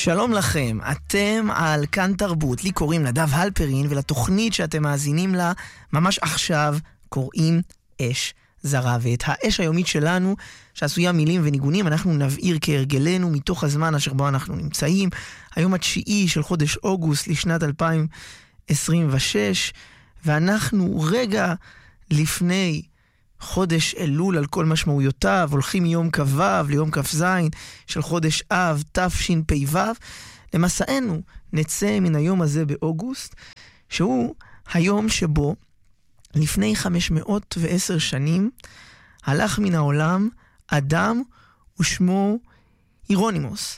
שלום לכם, אתם על כאן תרבות, לי קוראים נדב הלפרין, ולתוכנית שאתם מאזינים לה ממש עכשיו קוראים אש זרה. ואת האש היומית שלנו, שעשויה מילים וניגונים, אנחנו נבעיר כהרגלנו מתוך הזמן אשר בו אנחנו נמצאים. היום התשיעי של חודש אוגוסט לשנת 2026, ואנחנו רגע לפני חודש אלול על כל משמעויותיו, הולכים מיום כ"ו ליום כ"ז של חודש אב תשפ"ו. למסענו נצא מן היום הזה באוגוסט, שהוא היום שבו לפני 510 שנים הלך מן העולם אדם ושמו הירונימוס.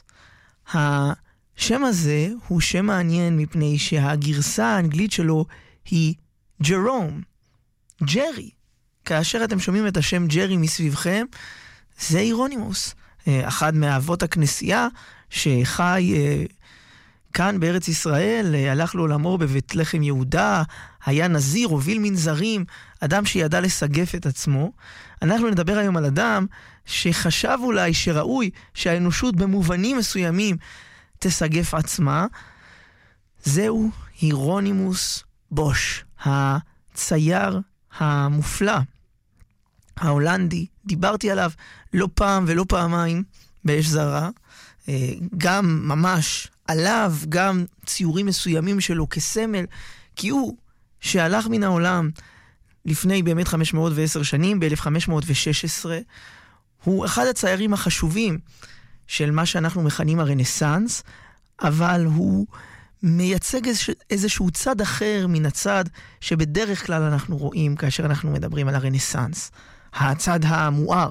השם הזה הוא שם מעניין מפני שהגרסה האנגלית שלו היא ג'רום, ג'רי. כאשר אתם שומעים את השם ג'רי מסביבכם, זה הירונימוס, אחד מאבות הכנסייה שחי כאן בארץ ישראל, הלך לעולמו בבית לחם יהודה, היה נזיר, הוביל מנזרים, אדם שידע לסגף את עצמו. אנחנו נדבר היום על אדם שחשב אולי שראוי שהאנושות במובנים מסוימים תסגף עצמה. זהו הירונימוס בוש, הצייר המופלא, ההולנדי. דיברתי עליו לא פעם ולא פעמיים באש זרה, גם ממש עליו, גם ציורים מסוימים שלו כסמל, כי הוא שהלך מן העולם לפני באמת 510 שנים, ב-1516, הוא אחד הציירים החשובים של מה שאנחנו מכנים הרנסנס, אבל הוא מייצג איזשהו צד אחר מן הצד שבדרך כלל אנחנו רואים כאשר אנחנו מדברים על הרנסנס, הצד המואר.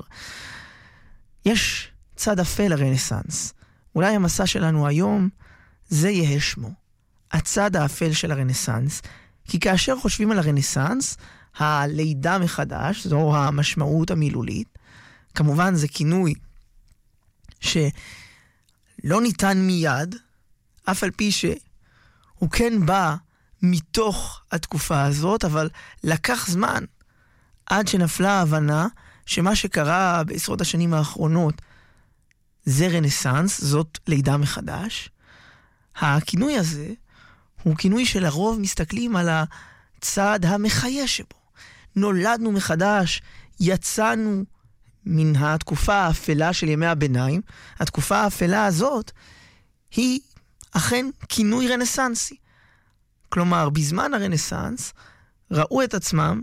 יש צד אפל לרנסנס. אולי המסע שלנו היום זה יהיה שמו, הצד האפל של הרנסנס, כי כאשר חושבים על הרנסנס, הלידה מחדש, זו המשמעות המילולית, כמובן זה כינוי שלא ניתן מיד, אף על פי שהוא כן בא מתוך התקופה הזאת, אבל לקח זמן עד שנפלה ההבנה שמה שקרה בעשרות השנים האחרונות זה רנסנס, זאת לידה מחדש. הכינוי הזה הוא כינוי שלרוב מסתכלים על הצד המחיה שבו. נולדנו מחדש, יצאנו מן התקופה האפלה של ימי הביניים. התקופה האפלה הזאת היא אכן כינוי רנסנסי. כלומר, בזמן הרנסנס ראו את עצמם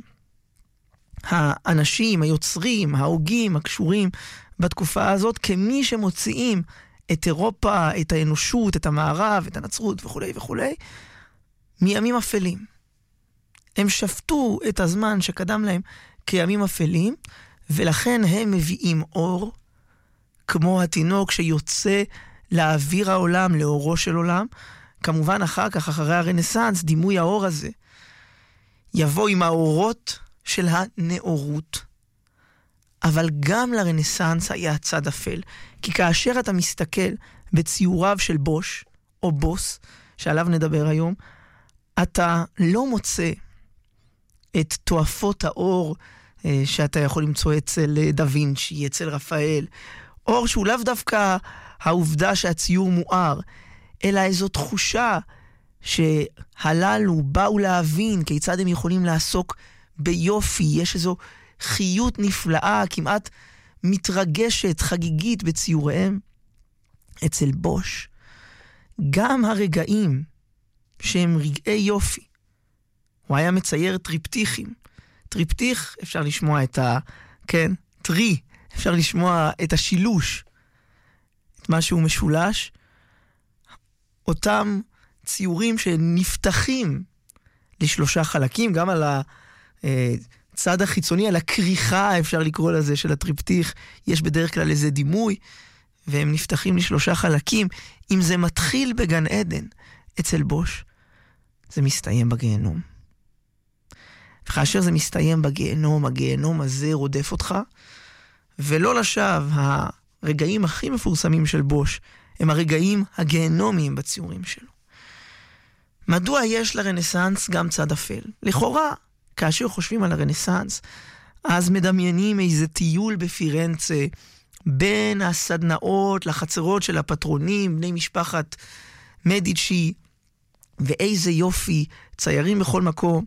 האנשים, היוצרים, ההוגים, הקשורים בתקופה הזאת כמי שמוציאים את אירופה, את האנושות, את המערב, את הנצרות וכו' וכו' מימים אפלים. הם שפטו את הזמן שקדם להם כימים אפלים, ולכן הם מביאים אור, כמו התינוק שיוצא לאוויר העולם, לאורו של עולם. כמובן אחר כך, אחרי הרנסנס, דימוי האור הזה יבוא עם האורות של הנאורות. אבל גם לרנסנס היה צד אפל, כי כאשר אתה מסתכל בציוריו של בוש או בוס, שעליו נדבר היום, אתה לא מוצא את תואפות האור שאתה יכול למצוא אצל דה וינצ'י, אצל רפאל, אור שהוא לאו דווקא העובדה שהציור מואר, אלא איזו תחושה שהללו באו להבין כיצד הם יכולים לעסוק ביופי. יש איזו חיות נפלאה, כמעט מתרגשת, חגיגית בציוריהם. אצל בוש, גם הרגעים שהם רגעי יופי, הוא היה מצייר טריפטיכים. טריפטיך, אפשר לשמוע את טרי, אפשר לשמוע את השילוש, את מה שהוא משולש. אותם ציורים שנפתחים לשלושה חלקים, גם על הצד החיצוני, על הכריכה, אפשר לקרוא לזה, של הטריפטיך, יש בדרך כלל איזה דימוי, והם נפתחים לשלושה חלקים. אם זה מתחיל בגן עדן, אצל בוש, זה מסתיים בגיהנום. וכאשר זה מסתיים בגיהנום, הגיהנום הזה רודף אותך, ולא לשווא, הרגעים הכי מפורסמים של בוש, הם הרגעים הגיהנומיים בציורים שלו. מדוע יש לרנסנס גם צד אפל? לכאורה, כאשר חושבים על הרנסנס, אז מדמיינים איזה טיול בפירנצה, בין הסדנאות לחצרות של הפטרונים, בני משפחת מדיצ'י, ואיזה יופי, ציירים בכל מקום.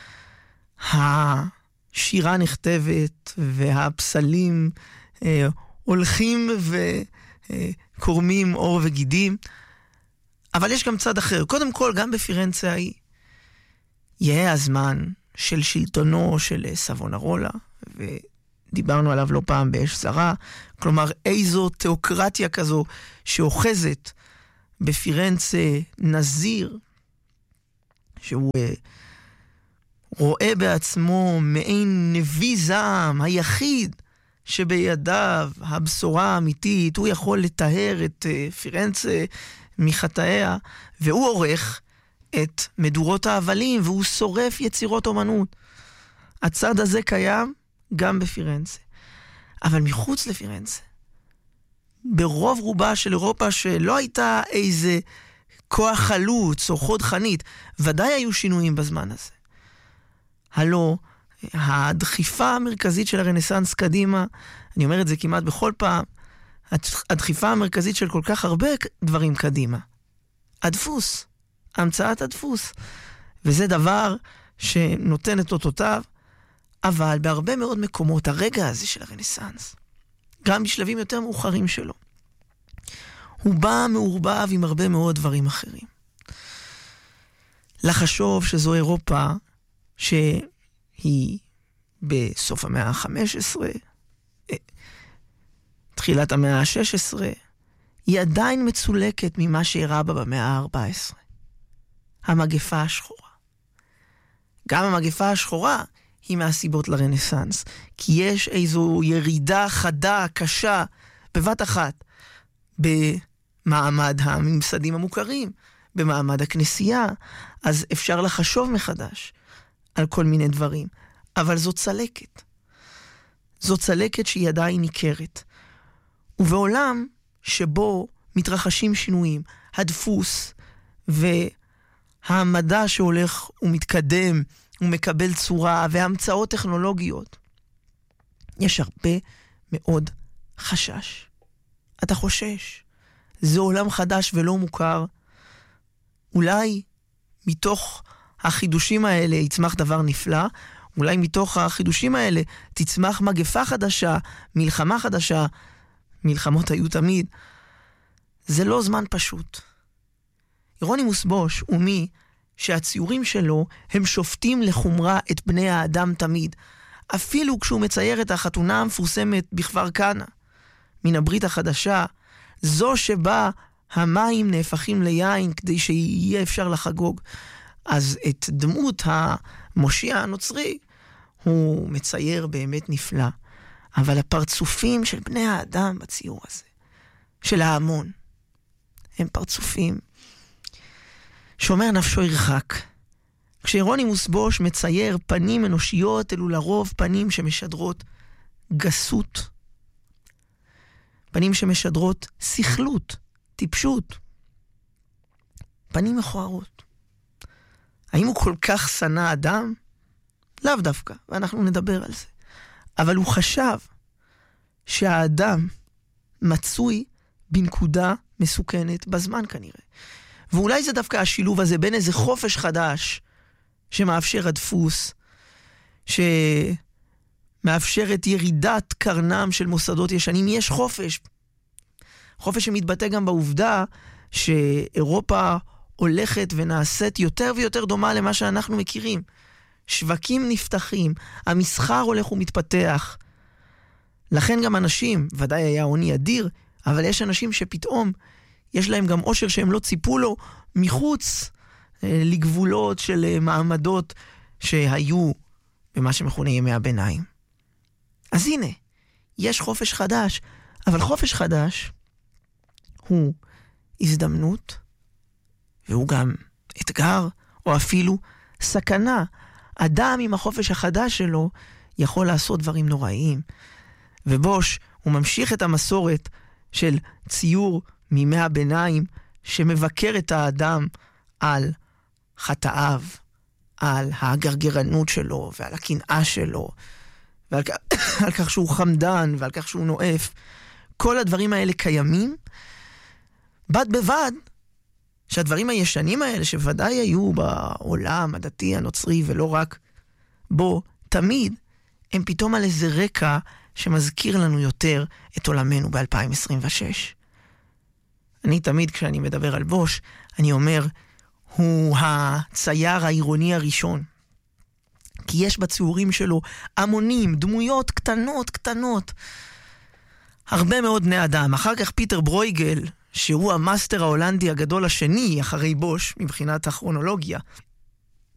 השירה נכתבת והפסלים הולכים וקורמים אור וגידים. אבל יש גם צד אחר. קודם כל, גם בפירנצה ההיא, יהיה הזמן של שלטונו של סבונרולה, ודיברנו עליו לא פעם באש זרה, כלומר איזו תיאוקרטיה כזו שאוחזת בפירנצה נזיר, שהוא רואה בעצמו מעין נביא זעם, היחיד שבידיו הבשורה האמיתית, הוא יכול לטהר את פירנצה מחטאיה, והוא עורך את מדורות האבלים, והוא שורף יצירות אומנות. הצד הזה קיים גם בפירנצה. אבל מחוץ לפירנצה, ברוב רובה של אירופה שלא הייתה איזה כוח חלוץ או חוד חנית, ודאי היו שינויים בזמן הזה. הלא, הדחיפה המרכזית של הרנסנס קדימה, אני אומר את זה כמעט בכל פעם, הדחיפה המרכזית של כל כך הרבה דברים קדימה. הדפוס, המצאת הדפוס. וזה דבר שנותן את אותותיו, אבל בהרבה מאוד מקומות, הרגע הזה של הרנסנס, גם בשלבים יותר מאוחרים שלו, הוא בא מעורבב עם הרבה מאוד דברים אחרים. לחשוב שזו אירופה שהיא בסוף המאה ה-15, תחילת המאה ה-16, היא עדיין מצולקת ממה שאירע בה במאה ה-14. המגפה השחורה. גם המגפה השחורה היא מהסיבות לרנסנס, כי יש איזו ירידה חדה, קשה, בבת אחת, במעמד הממסדים המוכרים, במעמד הכנסייה, אז אפשר לחשוב מחדש על כל מיני דברים. אבל זו צלקת. זו צלקת שהיא עדיין ניכרת. ובעולם שבו מתרחשים שינויים, הדפוס והמדע שהולך ומתקדם ומקבל צורה והמצאות טכנולוגיות, יש הרבה מאוד חשש. אתה חושש. זה עולם חדש ולא מוכר. אולי מתוך החידושים האלה יצמח דבר נפלא, אולי מתוך החידושים האלה תצמח מגפה חדשה, מלחמה חדשה, מלחמות היו תמיד. זה לא זמן פשוט. אירונימוס בוש הוא מי שהציורים שלו הם שופטים לחומרה את בני האדם תמיד, אפילו כשהוא מצייר את החתונה המפורסמת בכפר קנה, מן הברית החדשה, זו שבה המים נהפכים ליין כדי שיהיה אפשר לחגוג. אז את דמות המושיע הנוצרי הוא מצייר באמת נפלא. אבל הפרצופים של בני האדם בציור הזה, של ההמון, הם פרצופים שומר נפשו ירחק. כשאירונימוס בוש מצייר פנים אנושיות, אלו לרוב פנים שמשדרות גסות, פנים שמשדרות שכלות, טיפשות, פנים מכוערות. האם הוא כל כך שנא אדם? לאו דווקא, ואנחנו נדבר על זה. אבל הוא חשב שהאדם מצוי בנקודה מסוכנת בזמן כנראה. ואולי זה דווקא השילוב הזה בין איזה חופש חדש שמאפשר הדפוס, שמאפשר את ירידת קרנם של מוסדות ישנים. יש חופש. חופש שמתבטא גם בעובדה שאירופה הולכת ונעשית יותר ויותר דומה למה שאנחנו מכירים. שווקים נפתחים, המסחר הולך ומתפתח. לכן גם אנשים, ודאי היה עוני אדיר, אבל יש אנשים שפתאום יש להם גם עושר שהם לא ציפו לו מחוץ לגבולות של מעמדות שהיו במה שמכונה ימי הביניים. אז הנה, יש חופש חדש, אבל חופש חדש הוא הזדמנות, והוא גם אתגר, או אפילו סכנה. אדם עם החופש החדש שלו יכול לעשות דברים נוראיים. ובוש הוא ממשיך את המסורת של ציור מימי הביניים שמבקר את האדם על חטאיו, על הגרגרנות שלו ועל הקנאה שלו ועל כך שהוא חמדן ועל כך שהוא נואף. כל הדברים האלה קיימים, בד בבד, שהדברים הישנים האלה, שוודאי היו בעולם הדתי הנוצרי ולא רק בו, תמיד, הם פתאום על איזה רקע שמזכיר לנו יותר את עולמנו ב-2026. אני תמיד, כשאני מדבר על בוש, אני אומר, הוא הצייר העירוני הראשון. כי יש בציורים שלו המונים, דמויות קטנות. הרבה מאוד בני אדם. אחר כך פיטר ברויגל, שהוא המאסטר ההולנדי הגדול השני, אחרי בוש, מבחינת הכרונולוגיה,